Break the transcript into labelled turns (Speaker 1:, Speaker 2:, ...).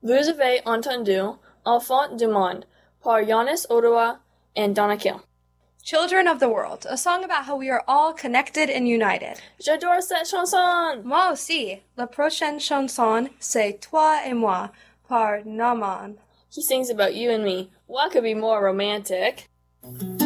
Speaker 1: Vous avez entendu Enfant du Monde par Yannis Ottawa and Donna Kill.
Speaker 2: Children of the World, a song about how we are all connected and united.
Speaker 1: J'adore cette chanson!
Speaker 2: Moi aussi. La prochaine chanson, c'est Toi et moi par Nauman.
Speaker 1: He sings about you and me. What could be more romantic?